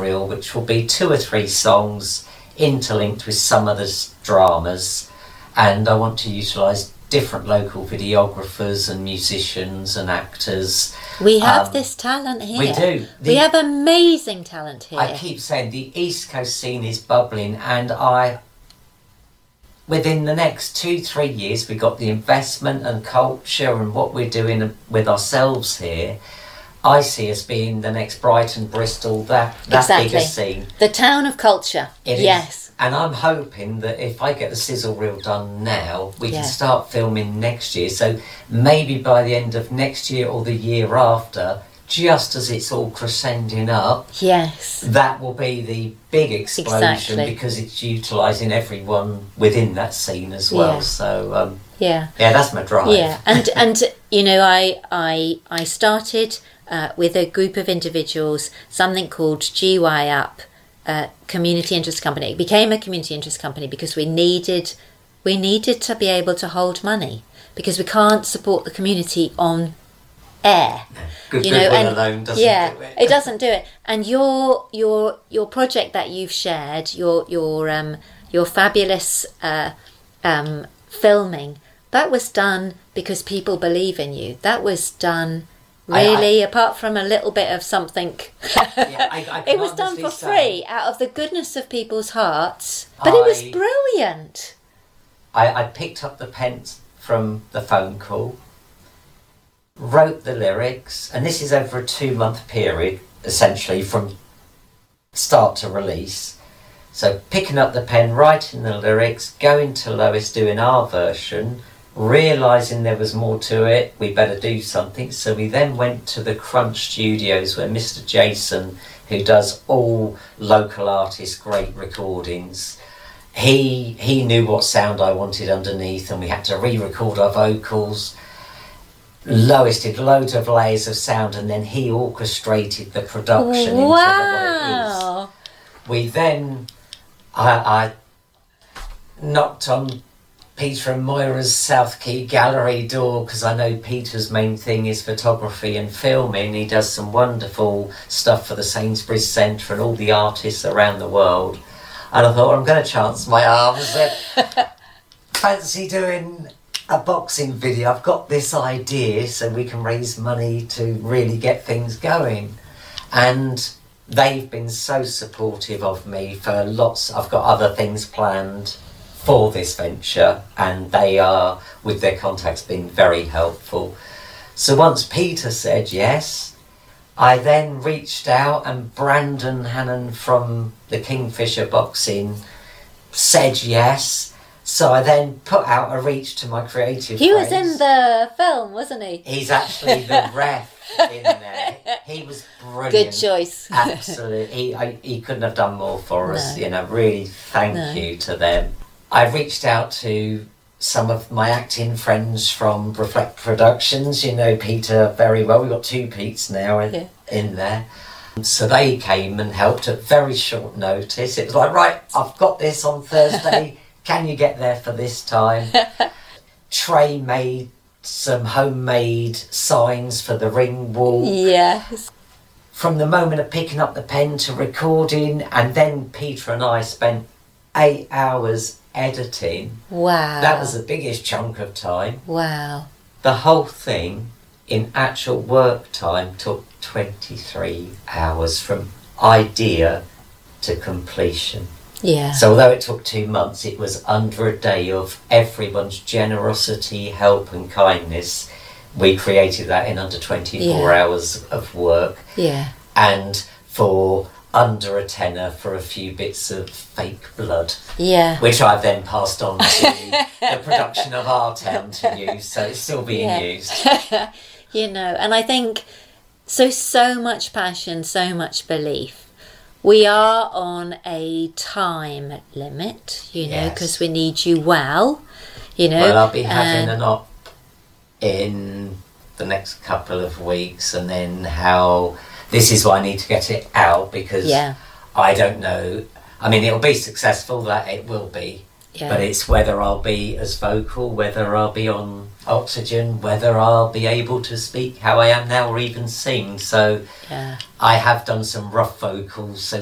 reel, which will be 2 or 3 songs interlinked with some of the dramas, and I want to utilise different local videographers and musicians and actors. We have this talent here. We do. We have amazing talent here. I keep saying the East Coast scene is bubbling, and within the next 2-3 years, we got the investment and culture and what we're doing with ourselves here. I see us being the next Brighton, Bristol, that bigger scene. The town of culture. Yes. And I'm hoping that if I get the sizzle reel done now, we can start filming next year. So maybe by the end of next year or the year after, just as it's all crescending up, that will be the big explosion because it's utilising everyone within that scene as well. Yeah. So that's my drive. Yeah, and you know, I started with a group of individuals something called GY Up. Community interest company. It became a community interest company because we needed to be able to hold money because we can't support the community on air. Good alone doesn't do it. It doesn't do it. And your project that you've shared, your fabulous filming, that was done because people believe in you. That was done. Really, apart from a little bit of something, it was done for free out of the goodness of people's hearts. But it was brilliant. I picked up the pen from the phone call, wrote the lyrics, and this is over a 2-month period, essentially from start to release. So picking up the pen, writing the lyrics, going to Lois, doing our version, realising there was more to it, we better do something. So we then went to the Crunch Studios where Mr. Jason, who does all local artists' great recordings, he knew what sound I wanted underneath, and we had to re-record our vocals. Lois did loads of layers of sound, and then he orchestrated the production into what it is. We then, I knocked on Peter and Moira's South Quay gallery door because I know Peter's main thing is photography and filming. He does some wonderful stuff for the Sainsbury's Centre and all the artists around the world. And I thought, I'm going to chance my arm. I said, fancy doing a boxing video? I've got this idea so we can raise money to really get things going. And they've been so supportive of me for lots. I've got other things planned for this venture, and they are, with their contacts, been very helpful. So once Peter said yes, I then reached out, and Brandon Hannon from the Kingfisher Boxing said yes. So I then put out a reach to my creative He friends. was in the film, wasn't he? He's actually the ref in there. He was brilliant. Good choice. Absolutely. He couldn't have done more for us. You know, really thank you to them. I reached out to some of my acting friends from Reflect Productions. You know Peter very well. We've got 2 Petes now in there. So they came and helped at very short notice. It was like, right, I've got this on Thursday. Can you get there for this time? Trey made some homemade signs for the ring wall. Yes. From the moment of picking up the pen to recording, and then Peter and I spent 8 hours editing. Wow. That was the biggest chunk of time. Wow. The whole thing in actual work time took 23 hours from idea to completion. Yeah. So although it took 2 months, it was under a day of everyone's generosity, help and kindness. We created that in under 24 hours of work. Yeah. And for under a tenner for a few bits of fake blood. Yeah. Which I've then passed on to the production of Our Town to use, so it's still being used. You know, and I think so much passion, so much belief. We are on a time limit, you know, because we need you well, you know. Well, I'll be having an op in the next couple of weeks, and then this is why I need to get it out, because I don't know. I mean, it'll be successful, that it will be. Yeah. But it's whether I'll be as vocal, whether I'll be on oxygen, whether I'll be able to speak how I am now or even sing. So I have done some rough vocals, so